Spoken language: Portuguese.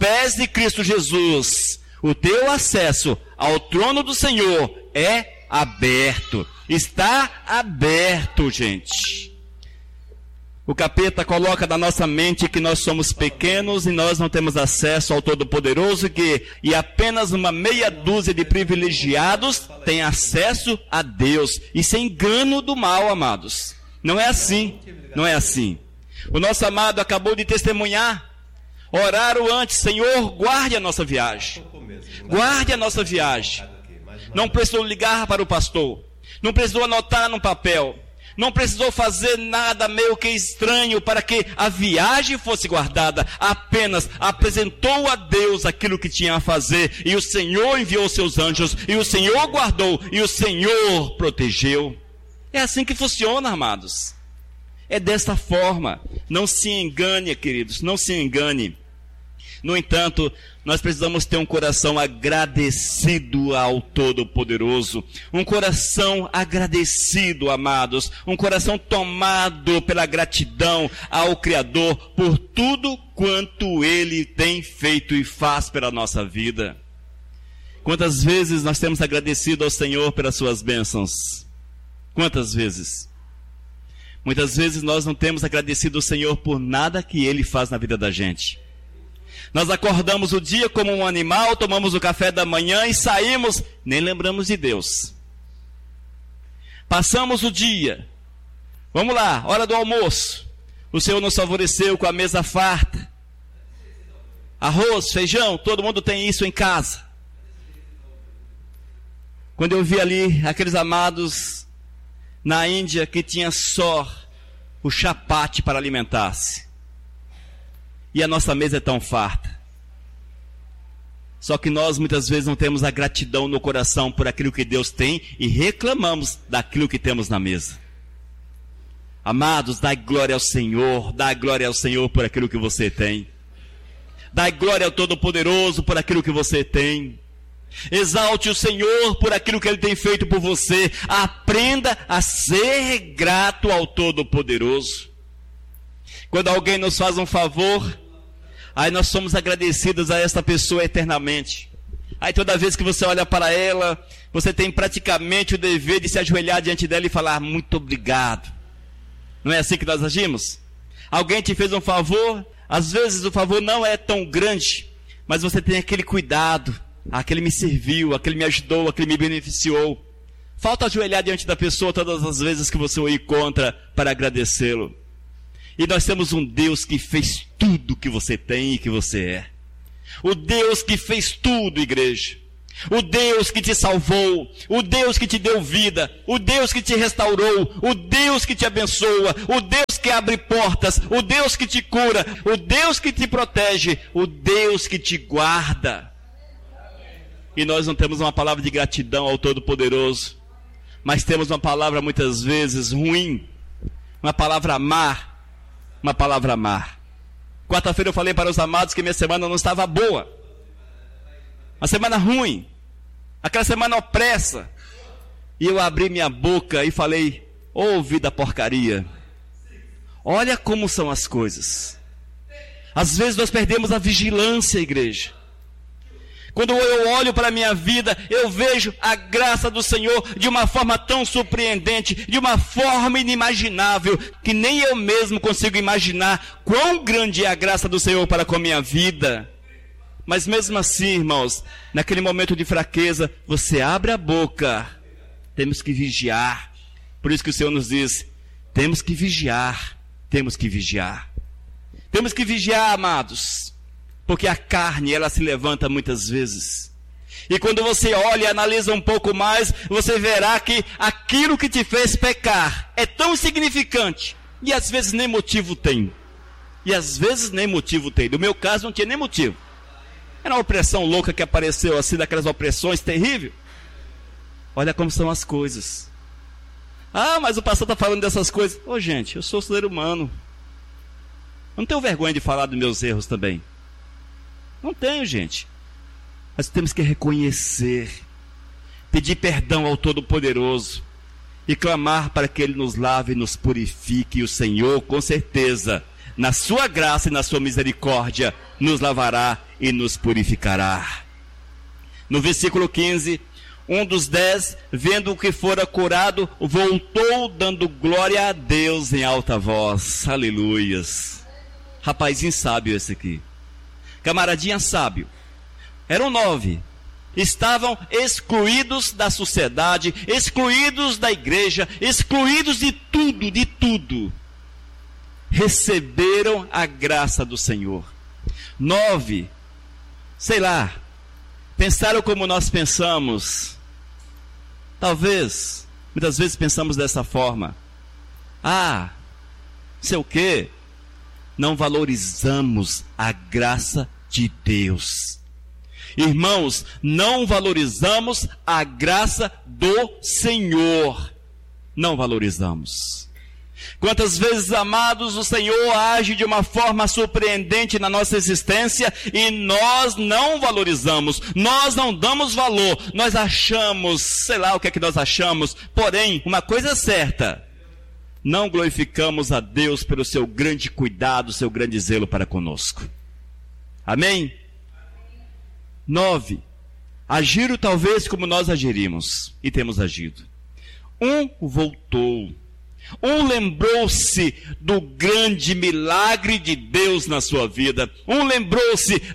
através de Cristo Jesus, o teu acesso ao trono do Senhor é aberto. Está aberto, gente. O capeta coloca na nossa mente que nós somos pequenos e nós não temos acesso ao Todo-Poderoso, e apenas uma meia dúzia de privilegiados tem acesso a Deus. Isso é engano do mal, amados. Não é assim. Não é assim. O nosso amado acabou de testemunhar. Oraram antes: Senhor, guarde a nossa viagem. Guarde a nossa viagem. Não precisou ligar para o pastor. Não precisou anotar num papel. Não precisou fazer nada meio que estranho para que a viagem fosse guardada. Apenas apresentou a Deus aquilo que tinha a fazer. E o Senhor enviou seus anjos. E o Senhor guardou. E o Senhor protegeu. É assim que funciona, amados. É desta forma. Não se engane, queridos. Não se engane. No entanto, nós precisamos ter um coração agradecido ao Todo-Poderoso. Um coração agradecido, amados. Um coração tomado pela gratidão ao Criador por tudo quanto Ele tem feito e faz pela nossa vida. Quantas vezes nós temos agradecido ao Senhor pelas suas bênçãos? Quantas vezes? Muitas vezes nós não temos agradecido ao Senhor por nada que Ele faz na vida da gente. Nós acordamos o dia como um animal, tomamos o café da manhã e saímos, nem lembramos de Deus. Passamos o dia, vamos lá, hora do almoço. O Senhor nos favoreceu com a mesa farta. Arroz, feijão, todo mundo tem isso em casa. Quando eu vi ali aqueles amados na Índia que tinha só o chapate para alimentar-se. E a nossa mesa é tão farta. Só que nós muitas vezes não temos a gratidão no coração por aquilo que Deus tem e reclamamos daquilo que temos na mesa. Amados, dai glória ao Senhor por aquilo que você tem. Dai glória ao Todo-Poderoso por aquilo que você tem. Exalte o Senhor por aquilo que Ele tem feito por você. Aprenda a ser grato ao Todo-Poderoso. Quando alguém nos faz um favor, aí nós somos agradecidos a esta pessoa eternamente. Aí toda vez que você olha para ela, você tem praticamente o dever de se ajoelhar diante dela e falar muito obrigado. Não é assim que nós agimos? Alguém te fez um favor, às vezes o favor não é tão grande, mas você tem aquele cuidado. Aquele me serviu, aquele me ajudou, aquele me beneficiou. Falta ajoelhar diante da pessoa todas as vezes que você o encontra para agradecê-lo. E nós temos um Deus que fez tudo que você tem e que você é. O Deus que fez tudo, igreja. O Deus que te salvou. O Deus que te deu vida. O Deus que te restaurou. O Deus que te abençoa. O Deus que abre portas. O Deus que te cura. O Deus que te protege. O Deus que te guarda. E nós não temos uma palavra de gratidão ao Todo-Poderoso. Mas temos uma palavra muitas vezes ruim. Uma palavra amar. Uma palavra amar. Quarta-feira eu falei para os amados que minha semana não estava boa. Uma semana ruim. Aquela semana opressa. E eu abri minha boca e falei: ô vida porcaria. Olha como são as coisas. Às vezes nós perdemos a vigilância, igreja. Quando eu olho para a minha vida, eu vejo a graça do Senhor de uma forma tão surpreendente, de uma forma inimaginável, que nem eu mesmo consigo imaginar quão grande é a graça do Senhor para com a minha vida. Mas mesmo assim, irmãos, naquele momento de fraqueza, você abre a boca. Temos que vigiar. Por isso que o Senhor nos diz: temos que vigiar, temos que vigiar. Temos que vigiar, amados. Porque a carne, ela se levanta muitas vezes. E quando você olha e analisa um pouco mais, você verá que aquilo que te fez pecar é tão insignificante. E às vezes nem motivo tem. No meu caso não tinha nem motivo. Era uma opressão louca que apareceu assim, daquelas opressões terríveis. Olha como são as coisas. Ah, mas o pastor está falando dessas coisas. Ô gente, eu sou ser humano. Eu não tenho vergonha de falar dos meus erros também. Não tenho, gente. Mas temos que reconhecer, pedir perdão ao Todo-Poderoso e clamar para que Ele nos lave e nos purifique. E o Senhor, com certeza, na sua graça e na sua misericórdia, nos lavará e nos purificará. No versículo 15, um dos 10, vendo o que fora curado, voltou dando glória a Deus em alta voz. Aleluias. Rapazinho sábio esse aqui. Camaradinha sábio. Eram 9. Estavam excluídos da sociedade, excluídos da igreja, excluídos de tudo, de tudo. Receberam a graça do Senhor. 9, sei lá, pensaram como nós pensamos. Talvez, muitas vezes pensamos dessa forma. Sei o quê? Não valorizamos a graça de Deus. Irmãos, não valorizamos a graça do Senhor. Não valorizamos. Quantas vezes, amados, o Senhor age de uma forma surpreendente na nossa existência e nós não valorizamos, nós não damos valor, nós achamos, sei lá o que é que nós achamos, porém, uma coisa é certa, não glorificamos a Deus pelo seu grande cuidado, seu grande zelo para conosco. Amém? 9. Agiram talvez como nós agiríamos e temos agido. Um voltou. Um lembrou-se do grande milagre de Deus na sua vida. Um lembrou-se